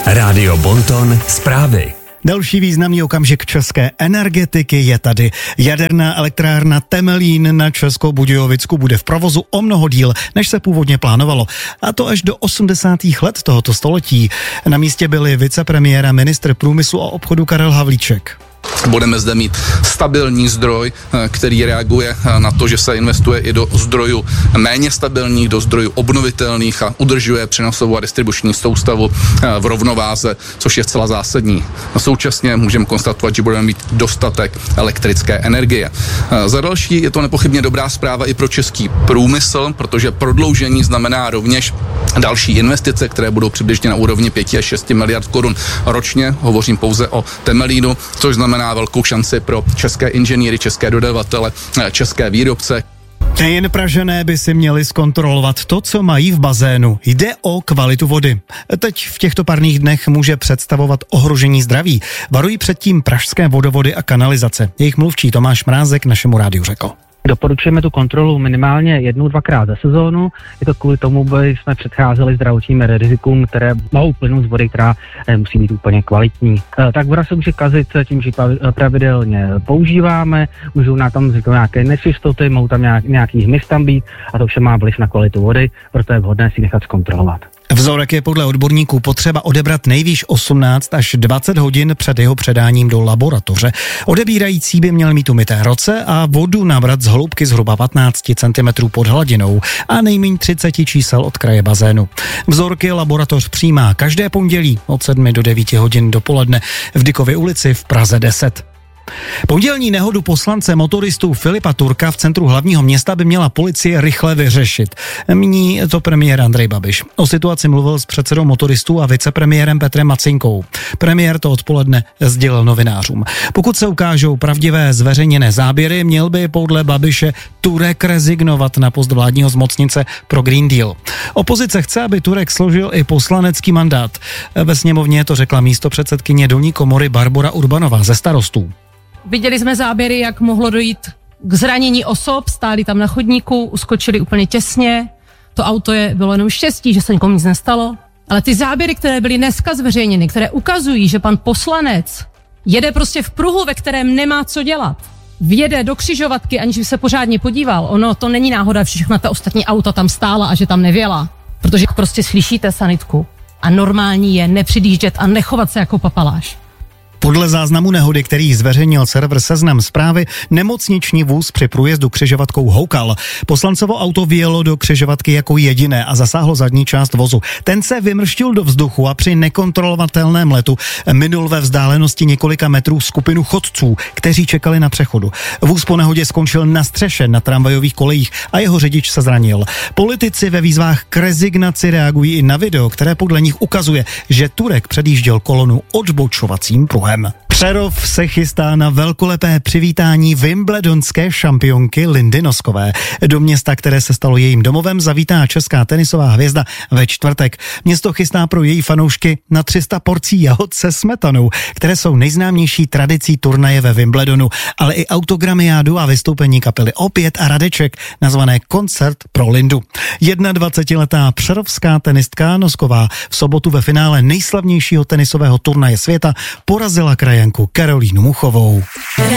Rádio Bonton zprávy. Další významný okamžik české energetiky je tady. Jaderná elektrárna Temelín na Českobudějovicku bude v provozu o mnoho díl, než se původně plánovalo. A to až do 80. let tohoto století. Na místě byli vicepremiér a ministr průmyslu a obchodu Karel Havlíček. Budeme zde mít stabilní zdroj, který reaguje na to, že se investuje i do zdrojů méně stabilních, do zdrojů obnovitelných a udržuje přenosovou a distribuční soustavu v rovnováze, což je zcela zásadní. A současně můžeme konstatovat, že budeme mít dostatek elektrické energie. Za další je to nepochybně dobrá zpráva i pro český průmysl, protože prodloužení znamená rovněž další investice, které budou přibližně na úrovni 5 až 6 miliard korun ročně. Hovořím pouze o Temelínu, což znamená velkou šanci pro české inženýry, české dodavatele, české výrobce. Nejen Pražané by si měli zkontrolovat to, co mají v bazénu. Jde o kvalitu vody. Teď v těchto párných dnech může představovat ohrožení zdraví. Varují předtím pražské vodovody a kanalizace. Jejich mluvčí Tomáš Mrázek našemu rádiu řekl. Doporučujeme tu kontrolu minimálně 1-2krát za sezónu. Je to kvůli tomu, aby jsme předcházeli zdravotním rizikům, které mohou plynout z vody, která musí být úplně kvalitní. Tak voda se může kazit tím, že pravidelně používáme, můžou na tam vzniknout nějaké nečistoty, mohou tam nějaký hmyz tam být a to vše má vliv na kvalitu vody, proto je vhodné si nechat zkontrolovat. Vzorek je podle odborníků potřeba odebrat nejvýš 18 až 20 hodin před jeho předáním do laboratoře. Odebírající by měl mít umyté roce a vodu nabrat z hloubky zhruba 15 cm pod hladinou a nejméně 30 čísel od kraje bazénu. Vzorky laboratoř přijímá každé pondělí od 7 do 9 hodin dopoledne v Dykově ulici v Praze 10. Pondělní nehodu poslance motoristů Filipa Turka v centru hlavního města by měla policie rychle vyřešit. Míní to premiér Andrej Babiš. O situaci mluvil s předsedou motoristů a vicepremiérem Petrem Macynkou. Premiér to odpoledne sdělil novinářům. Pokud se ukážou pravdivé zveřejněné záběry, měl by podle Babiše Turek rezignovat na post vládního zmocněnce pro Green Deal. Opozice chce, aby Turek složil i poslanecký mandát. Ve sněmovně to řekla místopředsedkyně dolní komory Barbora Urbanová ze Starostů. Viděli jsme záběry, jak mohlo dojít k zranění osob, stáli tam na chodníku, uskočili úplně těsně. To auto bylo jenom štěstí, že se nikomu nic nestalo. Ale ty záběry, které byly dneska zveřejněny, které ukazují, že pan poslanec jede prostě v pruhu, ve kterém nemá co dělat. Vjede do křižovatky, aniž by se pořádně podíval. Ono to není náhoda, všechna ta ostatní auta tam stála a že tam nevěla. Protože prostě slyšíte sanitku a normální je nepřidýždět a nechovat se jako papaláš. Podle záznamu nehody, který zveřejnil server Seznam Zprávy, nemocniční vůz při průjezdu křižovatkou houkal. Poslancovo auto vjelo do křižovatky jako jediné a zasáhlo zadní část vozu. Ten se vymrštil do vzduchu a při nekontrolovatelném letu minul ve vzdálenosti několika metrů skupinu chodců, kteří čekali na přechodu. Vůz po nehodě skončil na střeše na tramvajových kolejích a jeho řidič se zranil. Politici ve výzvách k rezignaci reagují i na video, které podle nich ukazuje, že Turek předjížděl kolonu odbočovacím pruhem. Přerov se chystá na velkolepé přivítání wimbledonské šampionky Lindy Noskové. Do města, které se stalo jejím domovem, zavítá česká tenisová hvězda ve čtvrtek. Město chystá pro její fanoušky na 300 porcí jahod se smetanou, které jsou nejznámější tradicí turnaje ve Wimbledonu, ale i autogramiádu a vystoupení kapely Opět a Radeček, nazvané Koncert pro Lindu. 21letá přerovská tenistka Nosková v sobotu ve finále nejslavnějšího tenisového turnaje světa porazila krajanku Karolínu Muchovou.